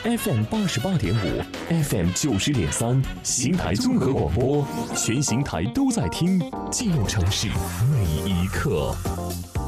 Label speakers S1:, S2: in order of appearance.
S1: FM 88.5 FM 90.3，邢台综合广播，全邢台都在听，记录城市每一刻。